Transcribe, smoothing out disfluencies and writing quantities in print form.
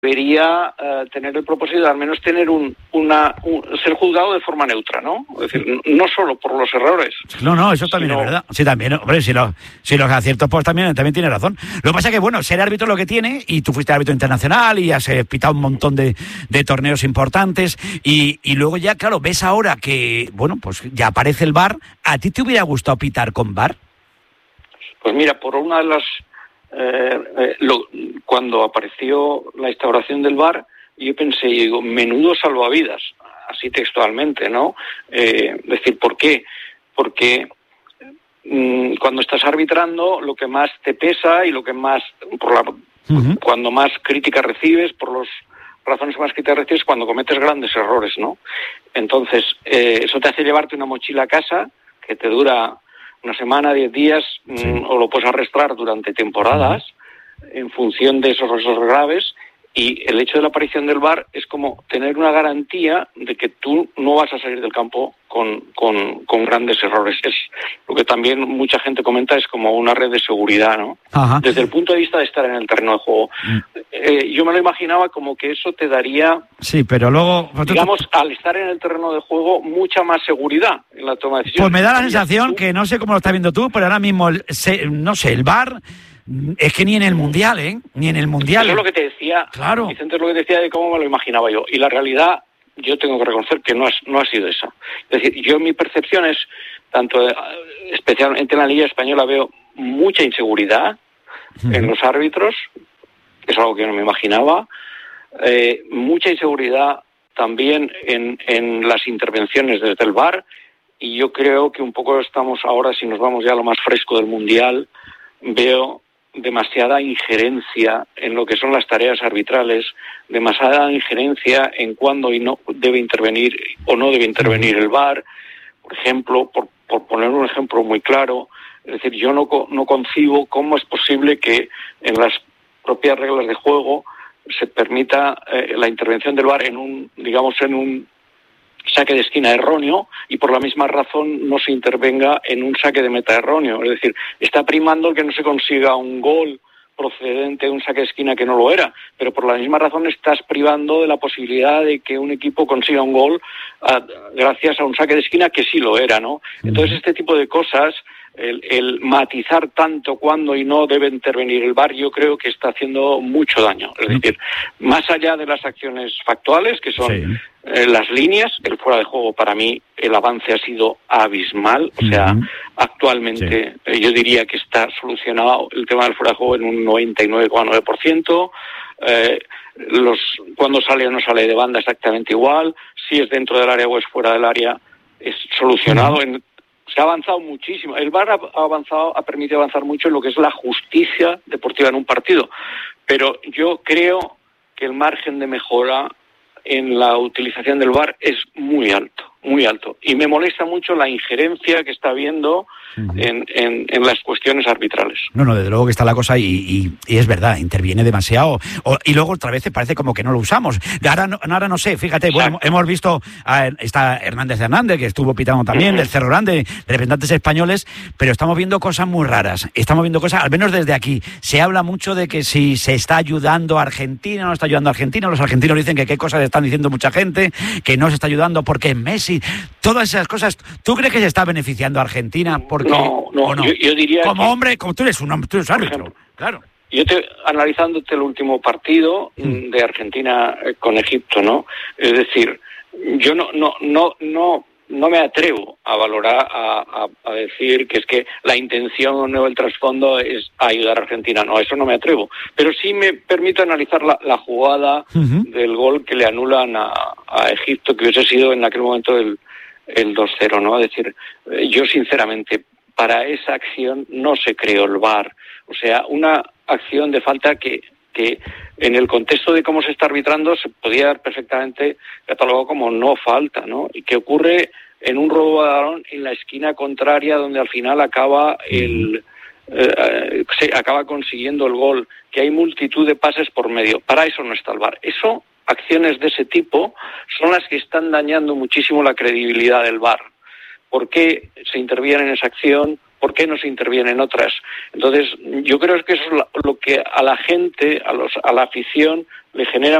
debería tener el propósito de al menos tener ser juzgado de forma neutra, ¿no? Es decir, no solo por los errores. No, eso también es verdad. Sí, también, hombre, si los aciertos, pues también tiene razón. Lo que pasa es que, bueno, ser árbitro lo que tiene, y tú fuiste árbitro internacional y has pitado un montón de torneos importantes, y luego ya, claro, ves ahora que, bueno, pues ya aparece el VAR. ¿A ti te hubiera gustado pitar con VAR? Pues mira, por una de las... cuando apareció la instauración del VAR, yo pensé, digo, menudo salvavidas, así textualmente, ¿no? Es decir, ¿por qué? Porque cuando estás arbitrando, lo que más te pesa y lo que más, cuando más crítica recibes, por las razones más críticas recibes, cuando cometes grandes errores, ¿no? Entonces, eso te hace llevarte una mochila a casa que te dura una semana, 10 días, o lo puedes arrastrar durante temporadas en función de esos errores graves, y el hecho de la aparición del VAR es como tener una garantía de que tú no vas a salir del campo con grandes errores. Es lo que también mucha gente comenta, es como una red de seguridad, ¿no? Ajá. Desde el punto de vista de estar en el terreno de juego. Yo me lo imaginaba como que eso te daría, sí, pero luego, digamos, al estar en el terreno de juego, mucha más seguridad en la toma de decisiones. Pues me da la sensación que, no sé cómo lo estás viendo tú, pero ahora mismo, no sé, el VAR... Es que ni en el Mundial, Ni en el Mundial. Eso es lo que te decía, claro. Vicente, es lo que te decía de cómo me lo imaginaba yo. Y la realidad, yo tengo que reconocer que no ha sido esa. Es decir, yo mi percepción es, especialmente en la Liga Española, veo mucha inseguridad en los árbitros, que es algo que no me imaginaba. Mucha inseguridad también en las intervenciones desde el VAR. Y yo creo que un poco estamos ahora, si nos vamos ya a lo más fresco del Mundial, veo demasiada injerencia en lo que son las tareas arbitrales, demasiada injerencia en cuándo y no debe intervenir o no debe intervenir el VAR. Por ejemplo, por poner un ejemplo muy claro, es decir, yo no concibo cómo es posible que en las propias reglas de juego se permita la intervención del VAR en un saque de esquina erróneo, y por la misma razón no se intervenga en un saque de meta erróneo. Es decir, está primando el que no se consiga un gol procedente de un saque de esquina que no lo era, pero por la misma razón estás privando de la posibilidad de que un equipo consiga un gol gracias a un saque de esquina que sí lo era, ¿no? Entonces, este tipo de cosas, el matizar tanto cuándo y no debe intervenir el VAR, yo creo que está haciendo mucho daño. Es decir, más allá de las acciones factuales, que son las líneas, el fuera de juego, para mí el avance ha sido abismal. O sea, actualmente yo diría que está solucionado el tema del fuera de juego en un 99,9%. Cuando sale o no sale de banda exactamente igual, si es dentro del área o es fuera del área, es solucionado. Se ha avanzado muchísimo. El VAR ha permitido avanzar mucho en lo que es la justicia deportiva en un partido, pero yo creo que el margen de mejora en la utilización del VAR es muy alto, y me molesta mucho la injerencia que está habiendo en las cuestiones arbitrales. No, desde luego que está la cosa, y es verdad, interviene demasiado, y luego otra vez parece como que no lo usamos. Ahora no sé, fíjate, bueno, hemos visto está Hernández, que estuvo pitando también, del Cerro Grande, representantes españoles, pero estamos viendo cosas muy raras, al menos desde aquí, se habla mucho de que si se está ayudando a Argentina, no está ayudando a Argentina, los argentinos dicen que qué cosas están diciendo mucha gente, que no se está ayudando porque es Messi, todas esas cosas. ¿Tú crees que se está beneficiando a Argentina? No. Yo diría como hombre, como tú eres un hombre, tú eres árbitro, ejemplo, claro. Yo analizándote el último partido de Argentina con Egipto, ¿no? Es decir, yo no me atrevo a valorar, a decir que es que la intención o el trasfondo es ayudar a Argentina. No, eso no me atrevo. Pero sí me permito analizar la jugada del gol que le anulan a Egipto, que hubiese sido en aquel momento el 2-0, ¿no? Es decir, yo sinceramente, para esa acción no se creó el VAR. O sea, una acción de falta que en el contexto de cómo se está arbitrando se podía dar perfectamente catalogado como no falta, ¿no? Y que ocurre en un robo de balón en la esquina contraria, donde al final acaba se acaba consiguiendo el gol, que hay multitud de pases por medio. Para eso no está el VAR. Acciones de ese tipo son las que están dañando muchísimo la credibilidad del VAR. ¿Por qué se interviene en esa acción? ¿por qué no se interviene en otras? Entonces, yo creo que eso es lo que a la gente, a la afición, le genera